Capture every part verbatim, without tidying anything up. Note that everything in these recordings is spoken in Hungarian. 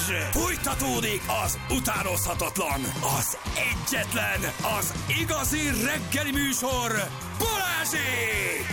Balázs! Fújtatódik az utánozhatatlan, az egyetlen, az igazi reggeli műsor, Balázsék!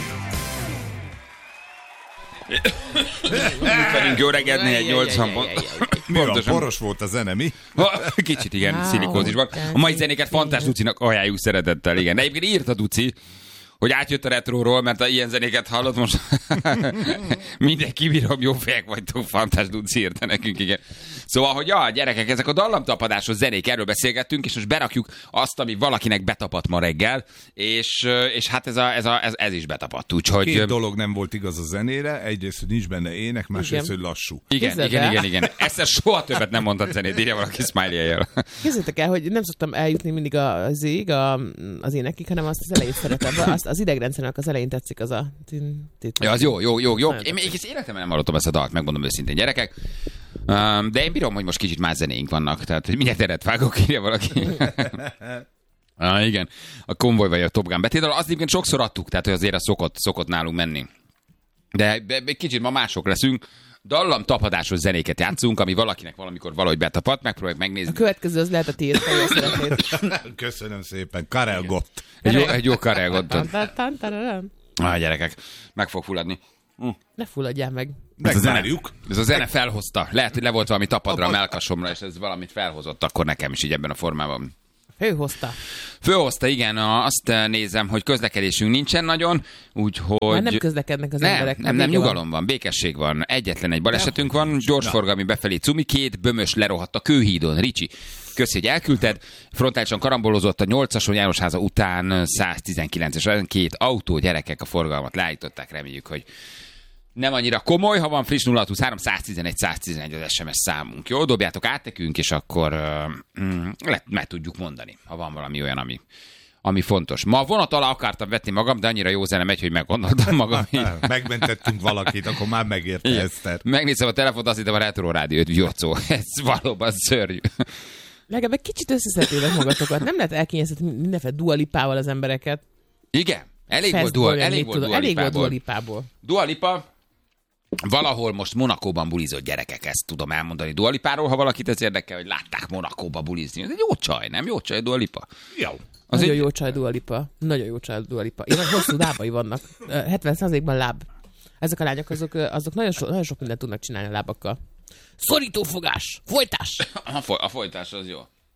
Pedig jó reggelt, négy nyolcvan pont. Mi van, poros volt a zene, mi? Kicsit igen, wow, szilikózisban. A mai zenéket Fantás Ducinak ajánljuk szeretettel, igen. De egyébként írt a Duci, hogy átjött a retróról, mert a ilyen zenéket hallott most. Mindenki bírom, jó fejek vagytok, Fantás Duci írta nekünk, igen. Szóval, hogy ja, gyerekek, ezek a dallamtapadásos zenék, erről beszélgettünk, és most berakjuk azt, ami valakinek betapadt ma reggel, és, és hát ez, a, ez, a, ez, ez is betapadt, úgyhogy... Két dolog nem volt igaz a zenére, egyrészt, hogy nincs benne ének, másrészt, hogy lassú. Igen, Kézzed igen, el. igen, igen. Ezt soha többet nem mondtad zenét, írja valaki smiley-jel. Képzeljétek el, hogy nem szoktam eljutni mindig az ég, a, az énekig, hanem azt az elejét szeretem. Azt, az idegrendszernek az elején tetszik az a... Ja, az jó, jó, jó, jó. Én még életemben nem hallottam ezt a dalt, megmondom őszintén, gyerekek. Um, de én bírom, hogy most kicsit más zenéink vannak, tehát hogy mindjárt teret vágok, írja valaki. ah, igen, a Konvoj vagy a Top Gun betétdal, azt egyébként sokszor adtuk, tehát hogy azért az szokott, szokott nálunk menni. De egy kicsit ma mások leszünk. Dallam tapadásos zenéket játszunk, ami valakinek valamikor valahogy betapadt, megpróbáljuk megnézni. A következő az lehet a tiéd, ha jól szeretnéd. Köszönöm szépen, Karel Gott. Egy jó, egy jó Karel Gottot. Ah, gyerekek, meg fog fulladni. Hm. Ne fulladjál meg. Megvárjuk. Ez a zene felhozta. Lehet, hogy le volt valami tapadra a mellkasomra, és ez valamit felhozott akkor nekem is így ebben a formában. Főhozta. Főhozta, igen. Azt nézem, hogy közlekedésünk nincsen nagyon, úgyhogy... Már nem közlekednek az nem, emberek. Nem, nem, nyugalom van, békesség van. Egyetlen egy balesetünk van, gyorsforgalmi befelé cumi, két bömös lerohadt a Kőhídon. Ricsi, köszi, hogy elküldted. Frontálisan karambolozott a nyolcason Jánosháza után száztizenkilences két autó, gyerekek a forgalmat leállították, reméljük, hogy nem annyira komoly, ha van friss nulla hat huszonhárom száztizenegy száztizenegy az es em es számunk. Jó, dobjátok át nekünk, és akkor uh, mm, le, meg tudjuk mondani, ha van valami olyan, ami, ami fontos. Ma vonat alá akartam vetni magam, de annyira jó zene megy, hogy meggondoltam magam. Megmentettünk valakit, akkor már megérte ezt. Megnézem a telefont, azt hittem a Retro Rádiót, Jocó. Ez valóban szörnyű. Legalább egy kicsit összeszedtétek magatokat. Nem lehet elkényeztetni mindenféle Dua Lipával az embereket. Igen, elég volt Dua, elég volt Dua elég volt Dua Lipából. Dua Lipa valahol most Monakóban bulizott, gyerekek, ezt tudom elmondani Dua Lipáról, ha valakit ez érdekel, hogy látták Monakóba bulizni. Ez egy jó csaj, nem? Jó csaj Dua Lipa. Jó. Az Nagyon egy... jó csaj Dua Lipa. Nagyon jó csaj Dua Lipa. Ilyen hosszú lábai vannak. hetven százalékban láb. Ezek a lányok, azok, azok nagyon, so, nagyon sok mindent tudnak csinálni a lábakkal. Szorítófogás! Folytás! A, foly, a folytás az jó.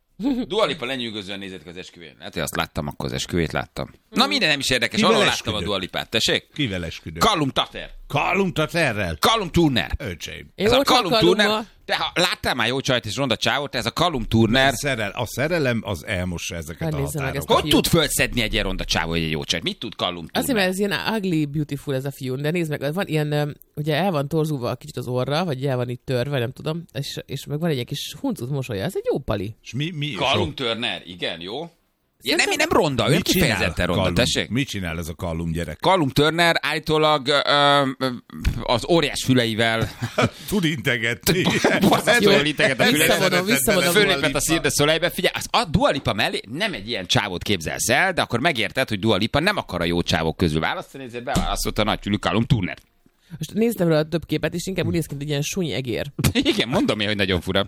Dua Lipa lenyűgözően nézett ki az esküvőn. Hát, hogy azt láttam, akkor az esküvét láttam. Na minden nem is érdekes, arról láttam a Dua Lipát, tessék? Kivel esküdött? Callum Tater. Callum Taterrel? Callum Turner. Öcsém. Ez a Callum Turner. Te ha láttál már jó csajt és ronda csávot, ez a Callum Turner. Szerel, a szerelem az elmossa ezeket a határokat. Hogy tud fölszedni egy ilyen ronda csávó, egy jó csajt? Mit tud Callum Turner? Azért, mert ez ilyen ugly beautiful ez a fiú, de nézd meg, van ilyen, ugye el van torzulva kicsit az orra, vagy el van itt törve, nem tudom, és, és meg van egy kis huncut mosolya, ez egy jó pali. És mi, mi Callum Turner, igen, jó. Ja, nem, nem ronda, ő kifejezetten ronda, tessék. Mit csinál ez a Callum gyerek? Callum Turner állítólag ö, ö, az óriás füleivel... Tud integetni. Borzasztóan integet a füleivel. Visszavonom, fölépett a Cirque du Soleilbe. Figyelj, az a Dua Lipa mellé nem egy ilyen csávót képzelsz el, de akkor megérted, hogy Dua Lipa nem akar a jó csávok közül választani, ezért beválasztotta a nagyfülű Callum Turner. Most néztem rá a több képet, és inkább úgy néz ki, mint egy ilyen sunyi egér. Igen, mondom én, hogy nagyon fura.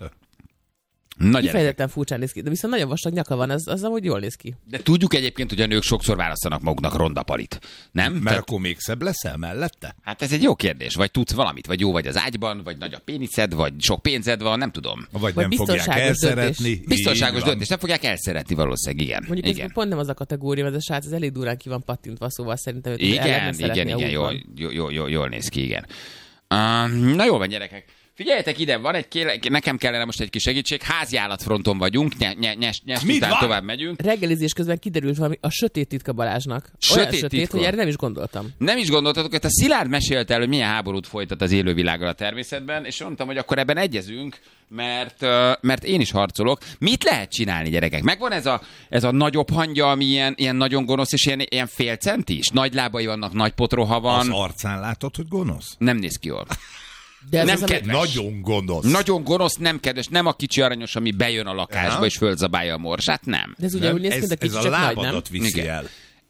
Nagy kifejezetten furcsán néz ki, de viszont nagyon vastag nyaka van, az, az amúgy jól néz ki. De tudjuk egyébként, hogy a nők sokszor választanak maguknak ronda palit, nem? Mert Tehát... akkor még szebb leszel mellette? Hát ez egy jó kérdés. Vagy tudsz valamit, vagy jó vagy az ágyban, vagy nagy a péniszed, vagy sok pénzed van, nem tudom. Vagy, vagy nem fogják elszeretni. Döntés. Biztonságos döntés, nem fogják elszeretni valószínűleg, igen. Mondjuk igen. Ez pont nem az a kategória, ez a srác, az elég durán ki van pattintva, szóval szerintem őt igen, el igen, igen, jól, jól, jól, jól néz ki, igen. Uh, na jó van, gyerekek. Figyeljetek ide, van egy kéle, nekem kellene most egy kis segítség, háziállatfronton vagyunk, nyes, nyes, nyes, nyes után van? Tovább megyünk. Reggelizés közben kiderült valami a sötét titka Balázsnak. Sötét Olyan sötét, titka. hogy erre nem is gondoltam. Nem is gondoltatok, hogy a Szilárd mesélte el, hogy milyen háborút folytat az élővilággal a természetben, és mondtam, hogy akkor ebben egyezünk, mert, mert én is harcolok. Mit lehet csinálni, gyerekek? Megvan ez a, ez a nagyobb hangya, ami ilyen, ilyen nagyon gonosz, és ilyen, ilyen fél centis? Nagy lábai vannak, nagy potroha van. Az arcán látod, hogy gonosz? Nem néz ki jól. De ez nem az, kedves. Nagyon gonosz. Nagyon gonosz, nem kedves. Nem a kicsi aranyos, ami bejön a lakásba, ja. és fölzabálja a morsát, nem. De ez ugye úgy néz ki, ez, de kicsi ez csak a nagy, nem? lábadat viszi Igen. el.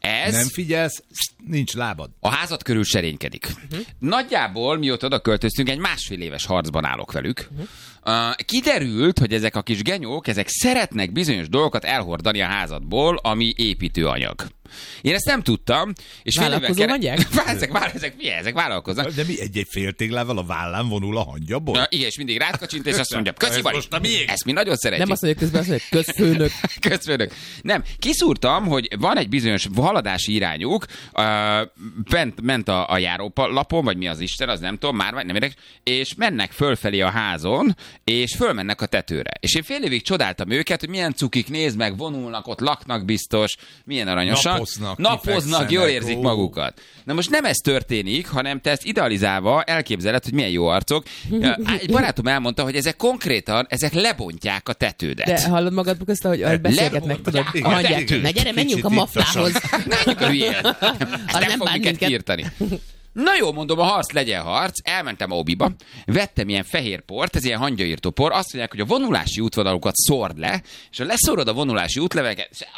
Ez... Nem figyelsz, nincs lábad. A házad körül serénykedik. Uh-huh. Nagyjából, mióta oda költöztünk, egy másfél éves harcban állok velük. Uh-huh. Uh, kiderült, hogy ezek a kis genyók, ezek szeretnek bizonyos dolgokat elhordani a házadból, ami építőanyag. Én ezt nem tudtam. És vállalkozó mondják? ezek, ezek, ezek, ezek vállalkoznak. De mi egy-egy féltéglával a vállán vonul a hangyaból? Na, igen, és mindig rákacsint, és azt mondja, köszi Bali, ezt, ezt mi nagyon szeretjük. Nem azt mondja közben, azt mondja, közfőnök. Közfőnök. Nem, kiszúrtam, hogy van egy bizonyos haladási irányuk, uh, bent, ment a, a járólapon, vagy mi az Isten, az nem tudom, már vagy nem érdekes, és mennek fölfelé a házon, és fölmennek a tetőre. És én fél évig csodáltam őket, hogy milyen cukik, nézd meg, vonulnak, ott laknak biztos, milyen aranyosan. Napoznak, Napoznak, jól érzik ó. magukat. Na most nem ez történik, hanem te ezt idealizálva elképzeled, hogy milyen jó arcok. Egy barátom elmondta, hogy ezek konkrétan, ezek lebontják a tetődet. De hallod magad közt, hogy beszélgetnek, tudod, a hangyát. Na gyere, menjünk a maflához. Menjünk a hülyén. Nem fog minket kiirtani. Na jó, mondom, a harc legyen harc, elmentem Obiba, vettem ilyen fehér port, ez ilyen hangyaírtó por, azt mondják, hogy a vonulási útvonalukat szórd le, és ha leszórod a vonulási útleveket,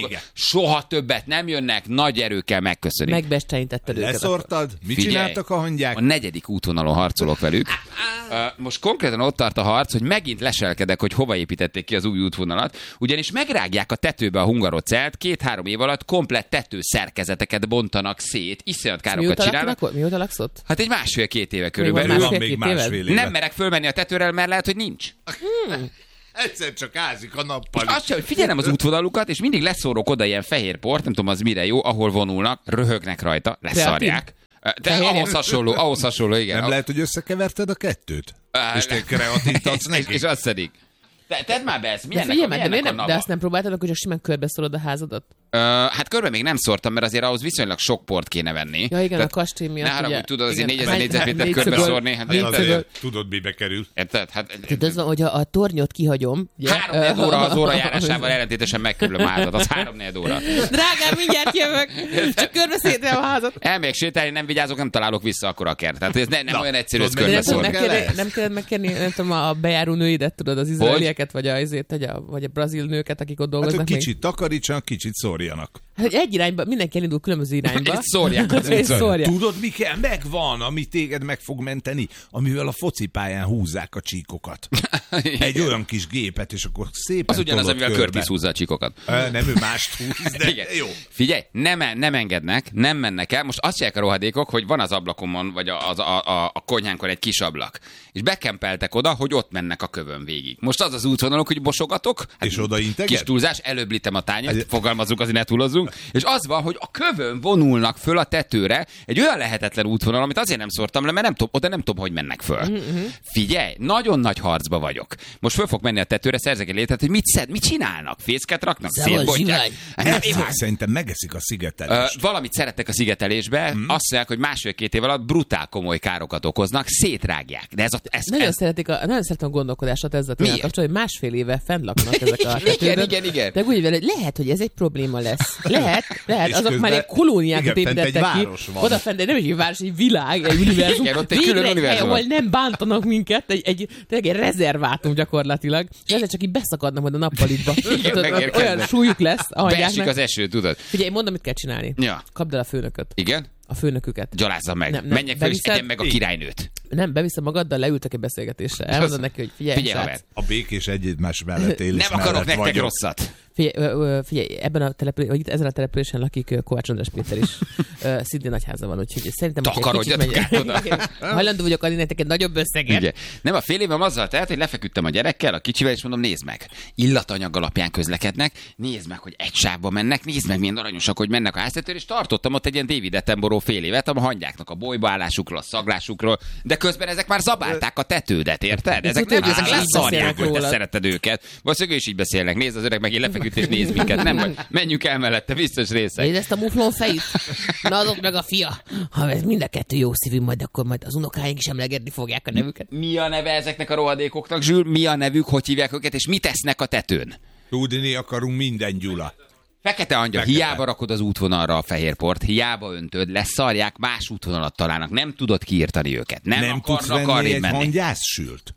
soha többet nem jönnek, nagy erőkkel megköszönik. Megbesteinítetted őket. Leszórtad? Mit Figyelj, csináltak a hangyák? A negyedik útvonalon harcolok velük. Most konkrétan ott tart a harc, hogy megint leselkedek, hogy hova építették ki az új útvonalat, ugyanis megrágják a tetőbe a hungarocelt, két-három év alatt komplett tetőszerkezeteket bontanak szét, iszonyat károkat csinálnak. Mióta laksz ott? Hát egy másfél-két éve körülbelül. Van még másfél éve. Nem merek fölmenni a tetőre, mert lehet, hogy nincs. Hmm. Egyszer csak ázik a nappal. Azt sem, hogy figyelem az útvonalukat, és mindig leszórok oda ilyen fehér port, nem tudom az mire jó, ahol vonulnak, röhögnek rajta, leszarják. De ahhoz hasonló, ahhoz hasonló, igen. Nem lehet, hogy összekeverted a kettőt? És te kreatítatsz neki? És azt szedik. Te, tedd már be ezt, milyennek, de a, milyennek de, a nava? De azt nem próbáltad, hogy csak simán körbeszorod a házadat? Uh, hát körbe még nem szórtam, mert azért ahhoz viszonylag sok port kéne venni. Ja igen, Tehát, a kastély miatt. Ne haragudj, ugye, tudod, azért igen, négyezer négyzetméter körbe szórni. Hát tudod, mibe kerül. Érted? Hát, tudod, az van, hogy a, a tornyot kihagyom. Három óra az óra járásával ellentétesen megkerül a házat. Az három óra. Drágám, mindjárt jövök. Csak körbe szétrem a házat. Elmegyek sétálni, nem vigyázok, nem találok vissza akkor a kert. Tehát ez ne, nem Na, olyan egyszerű, ez körbe szórni. Nem kellett megkérni, nem tudom, a bejáró nőidet, tudod, az izraelieket, vagy a, vagy a brazil nőket, akik ott dolgoznak. Hát, kicsit takarítsanak, kicsit szórjanak. Hát egy irányba, mindenki elindul különböző irányba. Egy szórják. Egy szórják. Tudod, mi kell? Megvan, ami téged meg fog menteni, amivel a focipályán húzzák a csíkokat. Egy olyan kis gépet, és akkor szépen az ugyanaz, amivel Curtis húzza a csíkokat. Nem, ő mást húz, de igen. Jó. Figyelj, nem, nem engednek, nem mennek el. Most azt mondják a rohadékok, hogy van az ablakomon, vagy az, a, a, a konyhánkon egy kis ablak. És bekempeltek oda, hogy ott mennek a kövön végig. Most az az útvonalok, hogy bosogatok. Hát és oda integet? Kis túlzás, előbb litem a tányért, fogalmazunk, azért ne túlozzunk. És az van, hogy a kövön vonulnak föl a tetőre egy olyan lehetetlen útvonal, amit azért nem szórtam le, mert nem tudom, oda nem tudom, hogy mennek föl. Mm-hmm. Figyelj, nagyon nagy harcba vagyok. Most föl fog menni a tetőre, szerzek egy létet, hogy mit szed, mit csinálnak? Fészket raknak? Szétbontják? Szerintem megeszik a szigetelést. Uh, valamit szerettek a szigetelésbe, mm. azt mondják, hogy másfél-két év alatt brutál komoly károkat okoznak, szétrágják. De ez a, ez, nagyon, ez... szeretik a, nagyon szeretem a gondolkodását ezzel tényleg kapcsolatban, hogy másfél éve fenn laknak ezek a tetőrök. Igen, igen, igen. De úgy vele, lehet, hogy ez egy probléma lesz. Lehet, lehet, azok közben, már egy kolóniákat építettek ki. Oda fent, nem egy város, egy világ, egy univerzum. Igen, ott egy külön univerzum. Ahol nem bántanak minket, egy, egy, egy, egy rezervátum gyakorlatilag. És ezzel csak így beszakadnak majd a nappalitba. Olyan súlyuk lesz a hangyáknak. Beesik az eső, tudod. Figyelj, mondom, mit kell csinálni. Ja. Kapd el a főnököt. Igen? A főnöküket. Gyalázza meg. Nem, nem. Menjek fel, és egyen meg a királynőt. Nem, beviszem magaddal, leültek egy beszélgetésre. Elmondod neki, hogy figyelj, figyelj haver. A békés egymás mellett élés nem akarok nektek vagyok. rosszat. Figyelj, figyelj, ebben a település, vagy itt ezen a településen lakik Kovács András Péter is. Szintén nagy háza van, úgyhogy szerintem... Takarodjatok oda. Hajlandó vagyok adni nektek egy nagyobb összeget. Ugye. Nem, a fél évem azzal telt, hogy lefeküdtem a gyerekkel, a kicsivel, és mondom, nézd meg. Illatanyag alapján közlekednek, nézd meg, hogy egy sávba mennek, nézd meg, milyen aranyosak, hogy mennek a háztetőre, és tartottam ott egy ilyen David Attenborough fél évet, a hangyáknak a bolybaállásukról, a szaglásukról, de közben ezek már zabálták a tetődet, érted? Ezek nem, ezek leszarják, hogy te szereted őket. Valószínűleg is így beszélnek. Nézd az öreg meg, én lefeküdt és nézd minket. Nem, vagy menjünk el mellette, biztos részek. Nézd ezt a muflon fejét? Na adok meg a fia. Ha ez mind a kettő jó szívű, majd akkor majd az unokáink is emlegetni fogják a nevüket. Mi a neve ezeknek a rohadékoknak, Zsül? Mi a nevük, hogy hívják őket, és mit tesznek a tetőn? Tudni akarunk minden, Gyula. Fekete angyal, Fekete. Hiába rakod az útvonalra a fehérport, hiába öntöd, leszarják, más útvonalat találnak, nem tudod kiírtani őket. Nem, nem akarnak tudsz venni egy menni. hangyászsült?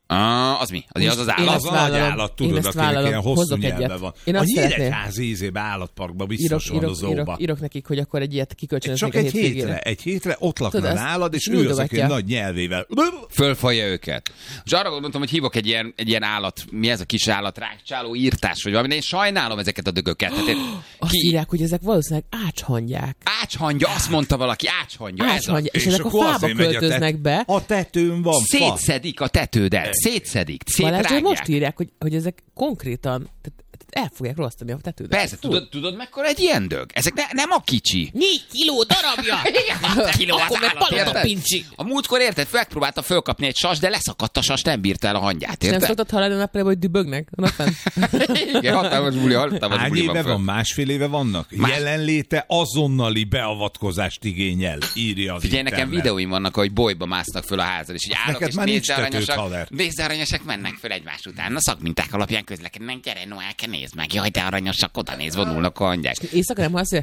Ah, az mi? Az az, az Én állat? Az a nagy állat, tudod, akinek ilyen hosszú nyelve van. Én A azt Nyíregyházi ízébe állatparkban biztos írok, van a írok, írok, zóba. írok nekik, hogy akkor egy ilyet kikölcsönöznék Csak a egy hétvégére. hétre, egy hétre ott lakna Tudod, nálad, és azt ő az, aki nyújtogatja. nagy nyelvével. Fölfalja őket. És arra gondoltam, hogy hívok egy ilyen, egy ilyen állat, mi ez a kis állat, rákcsáló írtás, vagy valami, de én sajnálom ezeket a dögöket. Tehát én, Azt ki, írják, hogy ezek valószínűleg ácshangyák. ácshangya, azt mondta valaki, ácshangya. Ez a, Ácshangyák. És És ezek a akkor fába azért megy a költöznek tet- be. A tetőn van fa. szétszedik a tetődet, szétszedik, Balázs, szétrágják. most írják, hogy, hogy ezek konkrétan tehát, tehát el fogják rossztani a tetődet. Persze, tudod, tudod mekkora egy ilyen dög? Ezek ne, nem a kicsi. Négy kiló darabja! Kiló az Akkor meg állat, palota érted? pincsi. A múltkor érted, megpróbálta fölkapni egy sas, de leszakadt a sas, nem bírta el a hangyát, Nem érted? szoktad hallani a napelében, hogy dübögnek? A napfent? Igen, hatalmas buli, hatalmas Hány buli éve van föl. van? Másfél éve vannak? Más- Jelenléte azonnali beavatkozást igényel, írja az Figyelj, nekem internet. videóim vannak, hogy bolyba másznak föl a házal, és így állok, neked és már nincs nézdearanyosak, tetőd, haver. nézdearanyosak mennek föl egymás után. A szakminták alapján közlekednek, gyere, Noelke, nézd meg, jaj, de aranyosak, oda néz, vonulnak a hangyák. Éjszaka nem hallasz, hogy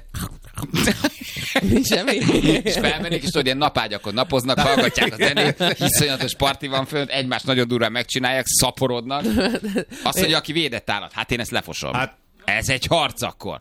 nincs semmi. És felmennék, és tudod, ilyen napágyakon napoznak, hallgatják a zenét, iszonyatos parti van fönt, egymást nagyon durván megcsinálják, szaporodnak. Azt mondja, aki védett állat, hát én ezt lefosom. Hát- Ez egy harc akkor.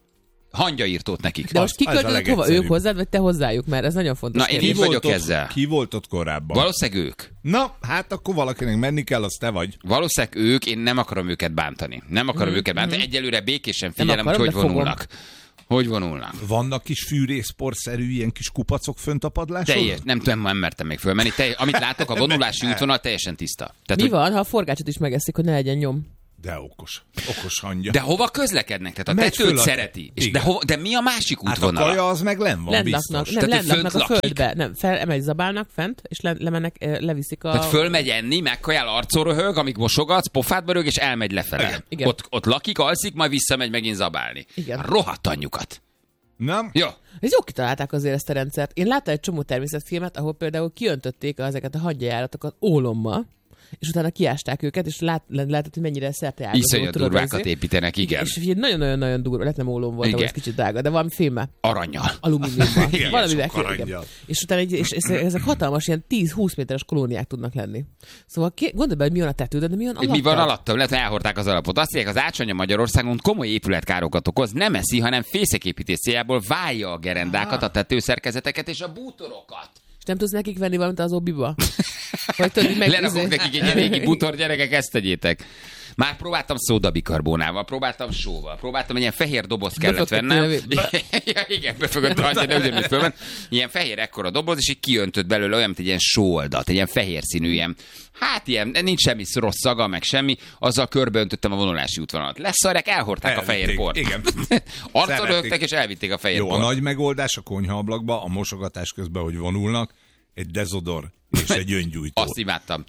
Hangyaírtót nekik. De most Az- az a kiköltözött hova? legegyszerűbb. Ők hozzád, vagy te hozzájuk? Mert ez nagyon fontos. Na, én kérdés. így vagyok ott, ezzel. Ki volt ott korábban? Valószínűleg ők. Na, hát akkor valakinek menni kell, az te vagy. Valószínűleg ők, én nem akarom őket bántani. Nem akarom Mhm, őket bántani. Egyelőre békésen figyelem, hogy akarom, hogy de fogom. vonulnak. Hogy vonulnak. Vannak kis fűrészporszerű ilyen kis kupacok fönt a padláson? Teljes, nem tudom, nem mertem még fölmenni. Teljes, amit látok, a vonulási útvonal teljesen tiszta. Tehát, Mi hogy, van, ha a forgácsot is megeszik, hogy ne legyen nyom? De okos. Okos hangya. de hova közlekednek? Tehát a Megy tetőt föl a- szereti. És de, Igen. hova, de mi a másik hát a útvonala? kaja az meg len van, Lent biztos. laknak, nem, Tehát, lent hogy laknak a fönt lakik? földbe. Nem, fel, emegy zabálnak fent, és le, lemennek, eh, leviszik a... Tehát fölmegy enni, megkajál, arcon röhög, amíg mosogatsz, pofádba rög, és elmegy lefele. Igen. Igen. Ott, ott lakik, alszik, majd visszamegy megint zabálni. Igen. Rohadt anyjukat. Nem? Jó. Ez jó kitalálták azért ezt a rendszert. Én láttam egy csomó természetfilmet, ahol például kiöntötték ezeket a hangyajáratokat ólommal, és utána kiásták őket, és lát, lehetett, hogy mennyire szerte ágazó. Iszonyat tudod, durvákat nézni. építenek, igen. És ugye nagyon-nagyon-nagyon durva, lehet nem ólom volt, Igen. ahol ez kicsit drága, de valami filme, Aranyjal. alumíniumban. Igen, Valamivel sok ki- igen. aranyjal. És utána egy, és ezek hatalmas, ilyen tíz-húsz méteres kolóniák tudnak lenni. Szóval ké- gondolj be, hogy mi van a tetődön, de mi van Hogy alatta. mi van alattam? Lehet, hogy elhordták az alapot. Azt mondják, az ácsanya Magyarországon komoly épületkárokat okoz, nem eszi, hanem fészeképítés céljából válja a gerendákat, a tetőszerkezeteket és a bútorokat. És nem tudsz nekik venni valamit az obiba? Vagy tudod, meg... Lerakok nekik egy régi butor, gyerekek, ezt tegyétek. Már próbáltam szódabikarbónával, próbáltam sóval, próbáltam, egy ilyen fehér doboz kellett Befögtettél vennem. a Ja, igen, befögött rajta, de ugyanúgy fölment. Ilyen fehér ekkora doboz, és így kiöntött belőle olyan, mint egy ilyen sóoldat, egy ilyen fehér színű, ilyen, hát ilyen, nincs semmi rossz szaga, meg semmi, azzal körbeöntöttem a vonulási útvonalat. Leszarják, elhordták a fehér Elvitték, port. igen. Arcon Szerették. rögtek, és elvitték a fehér Jó, a port. nagy megoldás a konyhaablakba, a mosogatás közben, hogy vonulnak, egy dezodor és egy öngyújtó. Azt imádtam.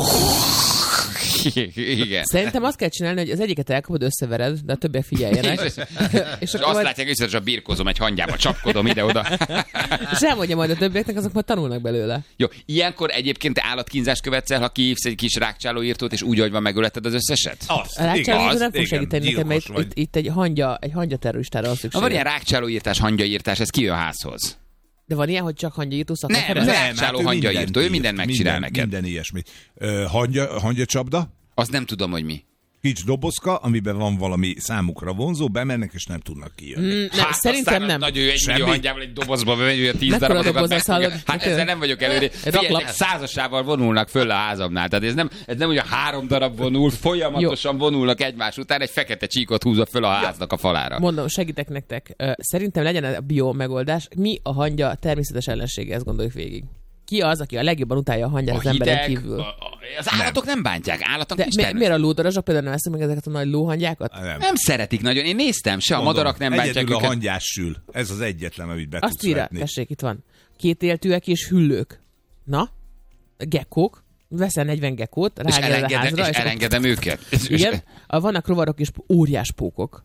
Igen. Szerintem azt kell csinálni, hogy az egyiket elkapod, összevered, de a többiek figyeljenek. És, és azt akkor majd, látják, hogy a birkozom egy hangyába, csapkodom ide-oda. és elmondja majd a többieknek, azok majd tanulnak belőle. Jó, ilyenkor egyébként te állatkínzást követsz el, ha kihívsz egy kis rákcsálóírtót, és úgy, hogy van, megöleted az összeset? Azt, A rákcsáló az, nem fog igen, segíteni nekem, mert gyilkos itt, vagy. itt, itt, egy hangya, egy hangya terroristára van Ha szükség. van ilyen rákcsálóírtás, hangyaírtás, ez ki jön házhoz? De van ilyen, hogy csak hangyaírtó Nem, szakember? nem. Nem, rákcsáló hát ő hangyaírtó, ő írt, mindent megcsinál minden, neked. Minden ilyesmit. Ö, hangya, hangyacsapda, Azt nem tudom, hogy mi. kis dobozka, amiben van valami számukra vonzó, bemennek és nem tudnak kijönni. Mm, nem, Hát szerintem aztán nem. Nagy ő egy Semmi? millió hangyával egy dobozba bemegy, hogy a tíz Mekkora darabokat doboz lesz, megfogja. hallod? Hát Neked? ezzel nem vagyok előre. Figyelj, raklap. ezek százasával vonulnak föl a házamnál. Tehát ez nem, ez nem, hogy a három darab vonul, folyamatosan vonulnak egymás után, egy fekete csíkot húzza föl a háznak a falára. Mondom, segítek nektek. Ö, Szerintem legyen a bio megoldás. Mi a hangya természetes ellensége, ezt gondoljuk végig. Ki az, aki a legjobban utálja a hangyát A az emberen hideg, kívül? a, a, az állatok nem, nem bántják, állatok De is mi, természetes. miért a lódarazsok például nem eszünk meg ezeket a nagy lóhangyákat? Nem. Nem szeretik nagyon, én néztem, se a Mondom, madarak nem bántják egyedül őket. a hangyás sül. Ez az egyetlen, amit be Azt tudsz írja, vetni. tessék, itt van. Kétéltűek és hüllők. Na? Gekkók. Veszel negyven gekkót, És ráged a elengedem, házra, és és akkor- elengedem őket. És- és- Igen, a vannak rovarok és óriás pókok. Hát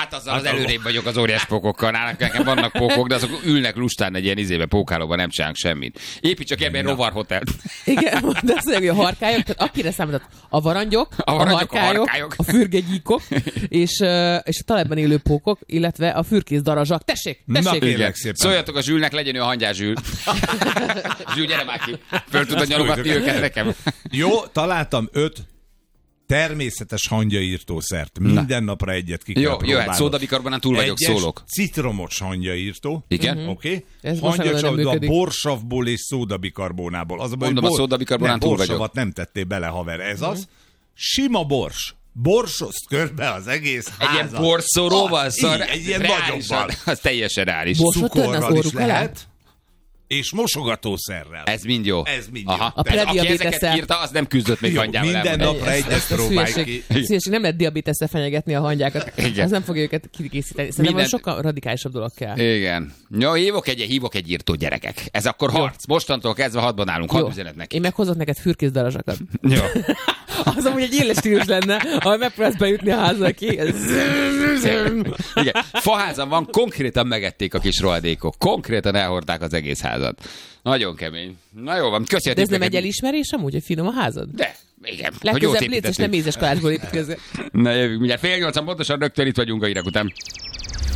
Hát azzal az előrébb vagyok az óriás pókokkal. Nálunk nekem vannak pókok, de azok ülnek lustán egy ilyen izébe, pókálóban, nem csinálnak semmit. Építs ebben rovarhotel. Igen, de azt mondja, hogy a harkályok, tehát akire számított a varangyok, a, varangyok, a harkályok, a, harkályok. a fürgegyíkok, és, és a talajban élő pókok, illetve a fürkész darazsak. Tessék, tessék! Na, kérlek szépen. Szóljatok a Zsülnek, legyen ő a hangyás Zsül. Zsül, gyere már ki. Föl tudod nyalogatni őket nekem. Jó, találtam öt természetes hangyaírtószert. Minden napra egyet ki kell Jó, próbálnod. jöhet, szódabikarbonán túl vagyok, Egyes szólok. citromos hangyaírtó. Igen? Uh-huh. Oké? Ez Okay? most nagyon nem Hangyacsalda működik. borsavból és szódabikarbónából. Az a baj, Mondom, hogy a szódabikarbonán túl vagyok. borsavat nem tettél bele, haver. Ez az. Sima bors. Borsoszt körbe az egész Egy házat. ilyen porszóróval, szar, Így, egy ilyen reálisan, nagyobban. az teljesen reális. Borsot törne az Cukorral is orruk alá? lehet. És mosogatószerrel. Ez mind jó. Ez mind Aha. jó. A De aki ezeket prediabétesszel- írta, az nem küzdött még Jó, hangyával. minden elmondom. napra egyet Ez próbálj hülyeség. ki. Szíveség, nem lehet diabétesszel fenyegetni a hangyákat. Igen. Ez nem fogja őket kikészíteni. Szerintem Mindent- sokkal radikálisabb dolog kell. Igen. Jó, hívok egy, hívok egy írtó, gyerekek. Ez akkor harc. Mostantól kezdve hadban állunk. Hadd üzenet neki. Én meghozok neked fürkész darazsakat. Jó. Az amúgy egy éles stílus lenne, ha megpróbálsz bejutni a házra ki. Ez... Igen. Faházam van, konkrétan megették a kis rohadékok. Konkrétan elhordták az egész házat. Nagyon kemény. Na jó van, köszi a De ez nem tippeket. egy elismerés amúgy, hogy finom a házad? De, igen. Hogy jót Legközelebb létszés építettünk. nem mézes kalácsból építkezzél. Na jövünk, mindjárt fél nyolcan pontosan rögtön itt vagyunk a hírek után.